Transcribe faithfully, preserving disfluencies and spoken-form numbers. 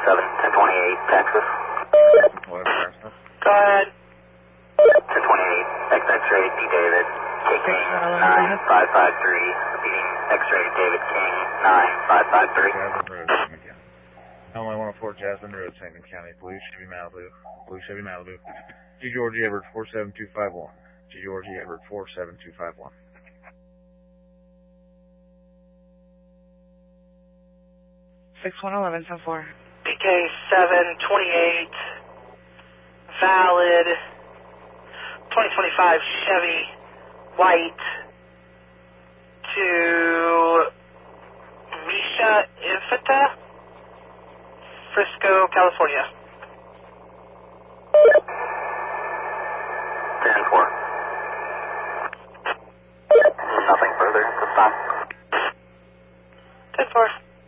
seven, ten twenty-eight, Texas. Whatever. Go ahead. ten twenty-eight, X-Ray, D. David, K King, nine five five three, repeating X-Ray, David King, nine five five three. Jasmine Road, Sangamon County. Illinois one oh four, Jasmine Road, Sangamon County. Blue Chevy Malibu. Blue Chevy Malibu. G. George Everett, four seven two five one. G. George Everett, four seven two five one. six one eleven ten four. P K seven twenty-eight, valid, twenty twenty-five Chevy, white, to Misha Infanta, Frisco, California. ten four. Nothing further at this time. ten four.